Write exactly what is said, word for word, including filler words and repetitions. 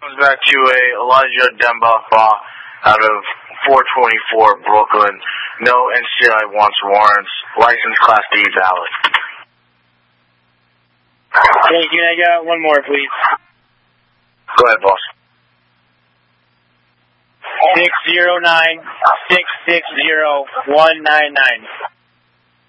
Comes back to a Elijah Demba out of four twenty-four Brooklyn. No N C I wants warrants. License Class D valid. Thank you. I got one more, please. Go ahead, boss. Six zero nine six six zero one nine nine.